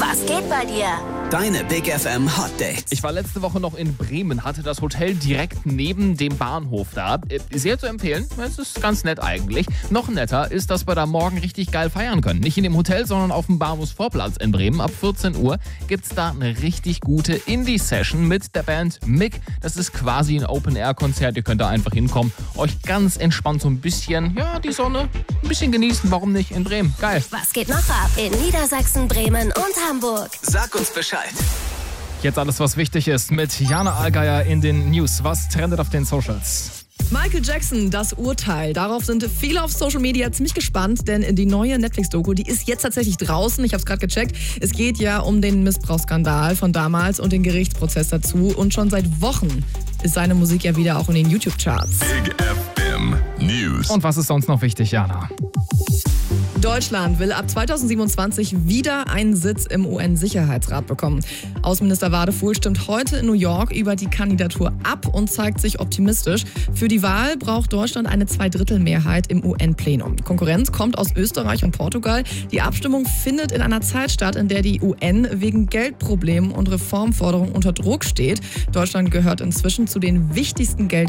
Was geht bei dir? Deine Big FM Hot Dates. Ich war letzte Woche noch in Bremen, hatte das Hotel direkt neben dem Bahnhof da. Sehr zu empfehlen, es ist ganz nett eigentlich. Noch netter ist, dass wir da morgen richtig geil feiern können. Nicht in dem Hotel, sondern auf dem Bahnhofsvorplatz in Bremen. Ab 14 Uhr gibt's da eine richtig gute Indie-Session mit der Band Mick. Das ist quasi ein Open-Air-Konzert. Ihr könnt da einfach hinkommen, euch ganz entspannt so ein bisschen, die Sonne, ein bisschen genießen. Warum nicht in Bremen? Geil. Was geht noch ab in Niedersachsen, Bremen und Hamburg? Sag uns Bescheid. Jetzt alles, was wichtig ist mit Jana Allgeier in den News. Was trendet auf den Socials? Michael Jackson, das Urteil. Darauf sind viele auf Social Media ziemlich gespannt, denn die neue Netflix-Doku, die ist jetzt tatsächlich draußen. Ich habe es gerade gecheckt. Es geht ja um den Missbrauchsskandal von damals und den Gerichtsprozess dazu. Und schon seit Wochen ist seine Musik ja wieder auch in den YouTube-Charts. Big FM News. Und was ist sonst noch wichtig, Jana? Deutschland will ab 2027 wieder einen Sitz im UN-Sicherheitsrat bekommen. Außenminister Wadefuhl stimmt heute in New York über die Kandidatur ab und zeigt sich optimistisch. Für die Wahl braucht Deutschland eine Zweidrittelmehrheit im UN-Plenum. Konkurrenz kommt aus Österreich und Portugal. Die Abstimmung findet in einer Zeit statt, in der die UN wegen Geldproblemen und Reformforderungen unter Druck steht. Deutschland gehört inzwischen zu den wichtigsten